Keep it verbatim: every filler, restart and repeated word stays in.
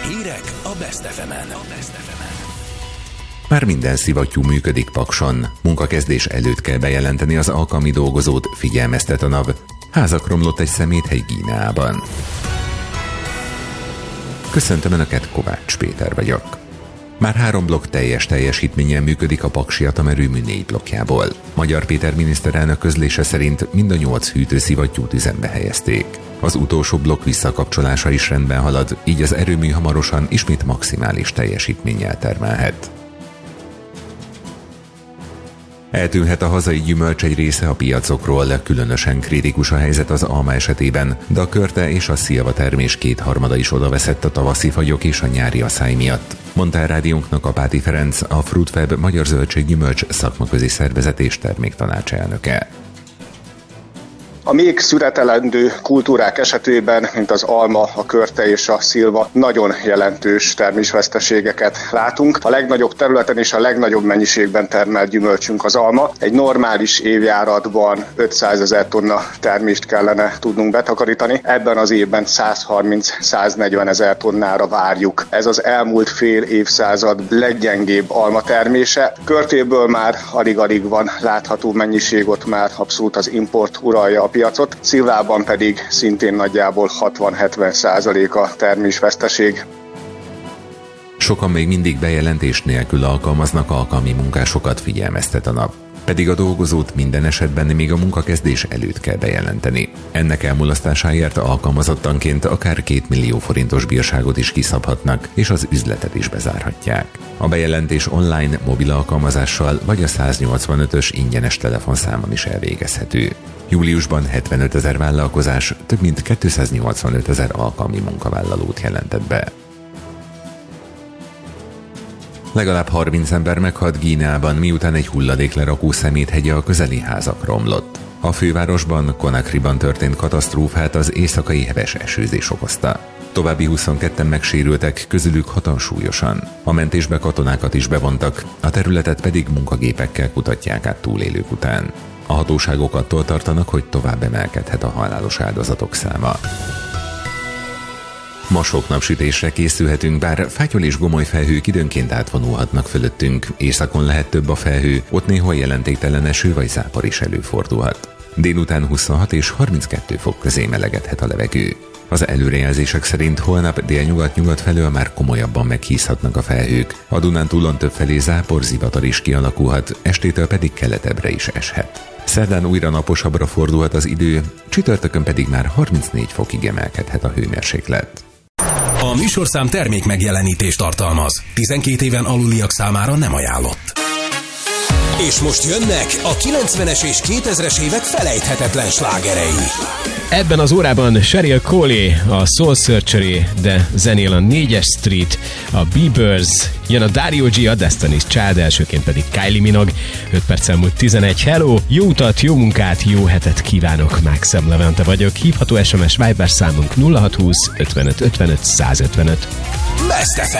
Hírek a Best ef emen. Már minden szivattyú működik Pakson. Munkakezdés előtt kell bejelenteni az alkalmi dolgozót, figyelmeztet a NAV. Házak romlott egy szeméthely Guineában. Köszöntöm Önöket, Kovács Péter vagyok. Már három blokk teljes teljesítménnyel működik a paksi atomerőmű négy blokkjából. Magyar Péter miniszterelnök közlése szerint mind a nyolc hűtőszivattyút üzembe helyezték. Az utolsó blokk visszakapcsolása is rendben halad, így az erőmű hamarosan ismét maximális teljesítménnyel termelhet. Eltűnhet a hazai gyümölcs egy része a piacokról, különösen kritikus a helyzet az alma esetében, de a körte és a szilva termés kétharmada is odaveszett a tavaszi fagyok és a nyári aszály miatt, mondta el rádiónknak Apáti Ferenc, a Fruitfab Magyar Zöldséggyümölcs szakmaközi szervezet és terméktanács elnöke. A még szüretelendő kultúrák esetében, mint az alma, a körte és a szilva, nagyon jelentős termésveszteségeket látunk. A legnagyobb területen és a legnagyobb mennyiségben termelt gyümölcsünk az alma. Egy normális évjáratban ötszázezer tonna termést kellene tudnunk betakarítani. Ebben az évben százharminc-száznegyven ezer tonnára várjuk. Ez az elmúlt fél évszázad leggyengébb alma termése. Körtéből már alig-alig van látható mennyiség, ott már abszolút az import uralja a piacot, szilvában pedig szintén nagyjából hatvan-hetven százalék a termésveszteség. Sokan még mindig bejelentés nélkül alkalmaznak alkalmi munkásokat, figyelmeztet a NAV. Pedig a dolgozót minden esetben még a munkakezdés előtt kell bejelenteni. Ennek elmulasztásáért alkalmazottanként akár két millió forintos bírságot is kiszabhatnak, és az üzletet is bezárhatják. A bejelentés online, mobil alkalmazással vagy a száznyolcvanötös ingyenes telefonszámon is elvégezhető. Júliusban hetvenöt ezer vállalkozás több mint kétszáznyolcvanöt ezer alkalmi munkavállalót jelentett be. Legalább harminc ember meghalt Guineában, miután egy hulladéklerakó szeméthegye a közeli házak romlott. A fővárosban, Conakryban történt katasztrófát az éjszakai heves esőzés okozta. További huszonketten megsérültek, közülük hatan súlyosan. A mentésbe katonákat is bevontak, a területet pedig munkagépekkel kutatják át túlélők után. A hatóságok attól tartanak, hogy tovább emelkedhet a halálos áldozatok száma. Ma sok napsütésre készülhetünk, bár fátyol és gomoly felhők időnként átvonulhatnak fölöttünk. Északon lehet több a felhő, ott néhol jelentéktelen eső vagy zápor is előfordulhat. Délután huszonhat és harminckettő fok közé melegedhet a levegő. Az előrejelzések szerint holnap délnyugat-nyugat felől már komolyabban meghízhatnak a felhők. A Dunántúlon többfelé zápor, zivatar is kialakulhat, estétől pedig keletebbre is eshet. Szerdán újra naposabbra fordulhat az idő, csütörtökön pedig már harmincnégy fokig emelkedhet a hőmérséklet. A műsorszám termék megjelenítést tartalmaz. tizenkét éven aluliak számára nem ajánlott. És most jönnek a kilencvenes és kétezres évek felejthetetlen slágerei. Ebben az órában Cheryl Cole, a Soul Searchery, de zenél a négyes Street, a Bieber's, jön a Dario G, a Destiny's Child, elsőként pedig Kylie Minogue. öt perc elmúlt tizenegy. Hello, jó utat, jó munkát, jó hetet kívánok, Maxim Levente vagyok. Hívható es em es Viber számunk nulla hat húsz ötvenöt ötvenöt százötvenöt. Best ef em.